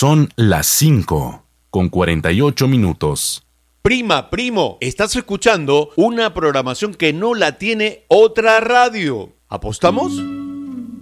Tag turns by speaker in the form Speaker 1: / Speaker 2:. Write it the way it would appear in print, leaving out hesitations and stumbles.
Speaker 1: Son las 5:48.
Speaker 2: Prima, primo, estás escuchando una programación que no la tiene otra radio. ¿Apostamos?